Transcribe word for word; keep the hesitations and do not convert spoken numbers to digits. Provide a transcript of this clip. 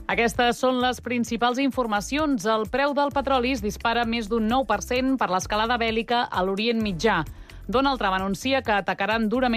Aquestes són les principals informacions. El preu del petroli es dispara més d'un nou per cent per l'escalada bèl·lica a l'Orient Mitjà. Donald Trump anuncia que atacaran durament